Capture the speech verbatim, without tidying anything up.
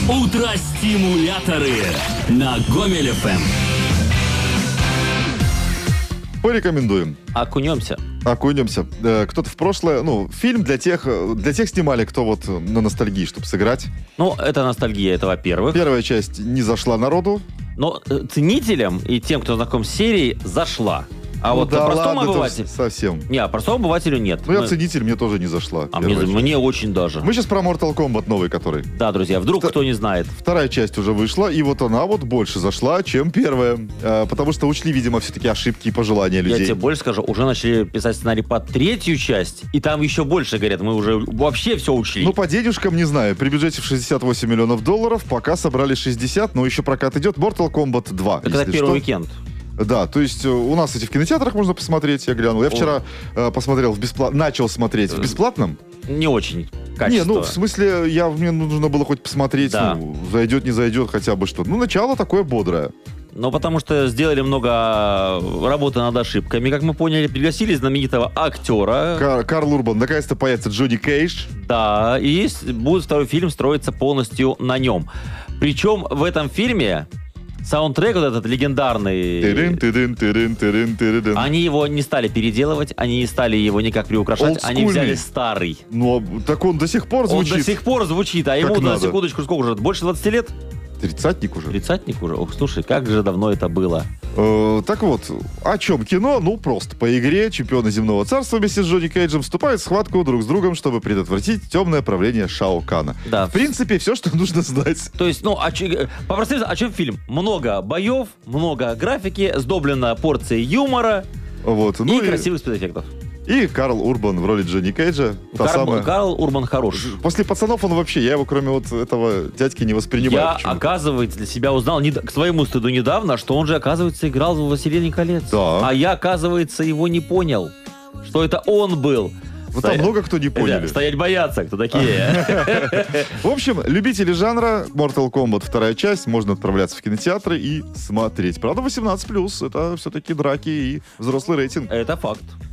Утро-стимуляторы на Гомель эф эм. Порекомендуем. Окунемся. Окунемся. Э, Кто-то в прошлое... Ну, фильм для тех, для тех снимали, кто вот на ностальгии, чтобы сыграть. Ну, это ностальгия, это во-первых. Первая часть не зашла народу. Но э, ценителям и тем, кто знаком с серией, зашла. А Ну вот да простому ладно, обывателю... это совсем. Не, а простому обывателю нет. Ну, я Мы- ценитель, мне тоже не зашла. А мне, первая часть. мне очень даже. Мы сейчас про Mortal Kombat новый, который. Да, друзья, вдруг Ста- кто не знает. Вторая часть уже вышла, и вот она вот больше зашла, чем первая. Э, Потому что учли, видимо, все-таки ошибки и пожелания Я людей. тебе больше скажу, уже начали писать сценарий под третью часть, и там еще больше, говорят, мы уже вообще все учли. Ну, по денежкам, не знаю. При бюджете в шестьдесят восемь миллионов долларов пока собрали шестьдесят, но еще прокат идет. Mortal Kombat два. так это если первый что. уикенд. Да, то есть э, у нас эти в кинотеатрах можно посмотреть, я глянул. Я вчера э, посмотрел в бесплатном, начал смотреть в бесплатном. Не очень Не, качество. ну, в смысле, я, мне нужно было хоть посмотреть, Да. ну, зайдет, не зайдет, хотя бы что. Ну, начало такое бодрое. Ну, потому что сделали много работы над ошибками, как мы поняли. Пригласили знаменитого актера. Кар- Карл Урбан, наконец-то появится Джонни Кейдж. Да, и есть, будет второй фильм строиться полностью на нем. Причем в этом фильме саундтрек вот этот легендарный... Тырын, тырын, тырын, тырын, тырын. Они его не стали переделывать, они не стали его никак приукрашать, они Олдскульный. взяли старый. Ну, а так он до сих пор звучит. Он до сих пор звучит, а ему, на надо. секундочку, сколько уже? Больше двадцати лет? Тридцатник уже. Тридцатник уже? Ох, слушай, как же давно это было. Э, так вот, о чем кино? Ну, просто по игре чемпионы земного царства вместе с Джонни Кейджем вступают в схватку друг с другом, чтобы предотвратить темное правление Шао Кана. Да. В принципе, все, что нужно знать. То есть, ну, о, чё- по-простому, о чем фильм? Много боев, много графики, сдоблено порцией юмора Вот. Ну и красивых спецэффектов. и Карл Урбан в роли Джонни Кейджа. Та Карл, самая. Карл Урбан хорош. После пацанов он вообще, я его кроме вот этого дядьки не воспринимаю. Я, почему-то. оказывается, для себя узнал не- к своему стыду недавно, что он же, оказывается, играл в «Властелине колец». Да. А я, оказывается, его не понял, что это он был. Вот там Стоя- много кто не поняли. Ребят, стоять боятся, кто такие. В общем, любители жанра, Mortal Kombat вторая часть, можно отправляться в кинотеатры и смотреть. Правда, восемнадцать плюс, это все-таки драки и взрослый рейтинг. Это факт.